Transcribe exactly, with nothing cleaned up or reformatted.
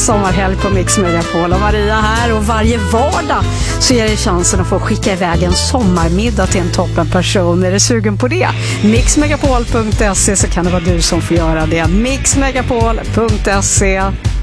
sommarhelg på Mix Megapol. Och Maria här, och varje vardag så ger dig chansen att få skicka iväg en sommarmiddag till en toppenperson. Är du sugen på det? mix megapol punkt se, så kan det vara du som får göra det. mix megapol punkt se.